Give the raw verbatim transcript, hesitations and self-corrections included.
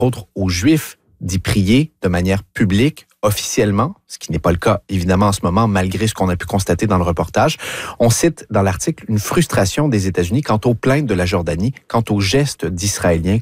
autres aux Juifs d'y prier de manière publique, officiellement, ce qui n'est pas le cas évidemment en ce moment, malgré ce qu'on a pu constater dans le reportage. On cite dans l'article une frustration des États-Unis quant aux plaintes de la Jordanie, quant aux gestes d'Israéliens